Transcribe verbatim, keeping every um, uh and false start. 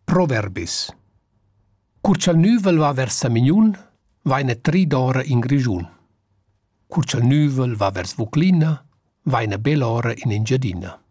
Proverbis. Curcial nüvel va vers Samignun, vaina tri d'ora in Grischun. Curcial nüvel va vers Vuclina, vaina bell'ora in Engiadina.